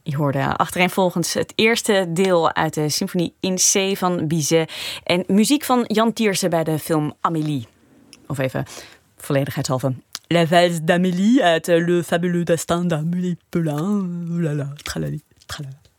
Je hoorde achtereenvolgens het eerste deel uit de symfonie in C van Bizet en muziek van Jan Tiersen bij de film Amélie. Of even volledigheidshalve. La valse d'Amélie uit Le Fabuleux Destin d'Amélie Poulain. Oulala, tralali, tralala.